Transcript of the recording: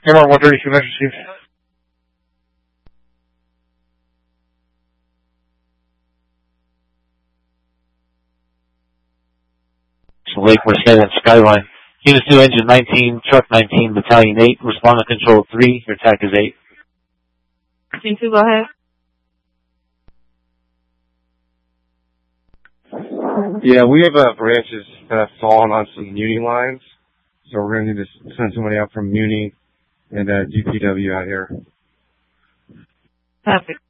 Airmark 132, next received. Lake Merced and Skyline. Units 2, Engine 19, Truck 19, Battalion 8, respond to Control 3, your attack is 8. Team 2, go ahead. Yeah, we have branches that have fallen on some Muni lines, so we're going to need to send somebody out from Muni and DPW out here. Perfect.